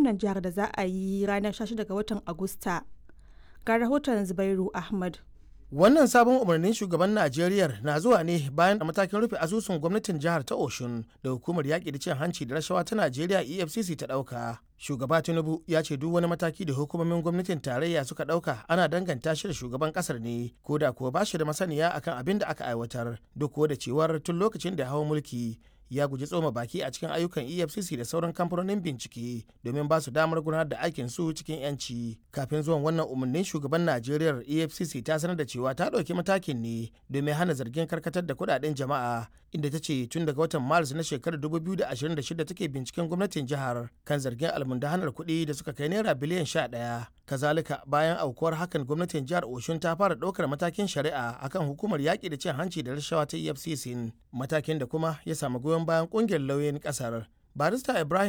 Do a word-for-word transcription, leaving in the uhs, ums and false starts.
gwamnan jihar da za a yi ranar sha shida ga watan Agusta. Ga rahoton Zubairu Ahmad. Wannan sabon umarnin shugaban Najeriya na zuwa ne bayan da matakin rufe asusun gwamnatin jihar ta Oshun da hukumar yaƙi da cin hanci da rashawa ta Najeriya E F C C ta ɗauka. Shugaba Tinubu ya ce duk wani mataki da hukumomin gwamnatin tarayya suka ɗauka ana danganta shi da shugaban ƙasar ne, ko da kuwa ba shi da masaniya akan abin da aka aiwatar, duk da cewar tun lokacin da hawan mulki ya guji tsoma baki a cikin ayyukan E F C C da sauran kamfanonin bincike domin ba su damar gudanar da aikin su cikin yanci. Kafin zuwan wannan umarnin shugaban Najeriya E F C C ta sanar da cewa ta ɗauki matakin ne domin hana zargin karkatar da kuɗaɗen jama'a, inda ta ce tun daga watan Maris na shekarar dubu biyu da ashirin da shida take binciken gwamnatin jihar kan zargin almundahanar kuɗi da suka kai naira biliyan sha ɗaya. Kazalika bayan aukuwar hakan gwamnatin jihar Oshun ta fara ɗaukar matakin shari'a akan hukumar yaƙi da cin hanci da rashawa ta E F C C, matakin da kuma ya samu goyon bayan kungiyar lauyoyin kasar. Barista Ibrahim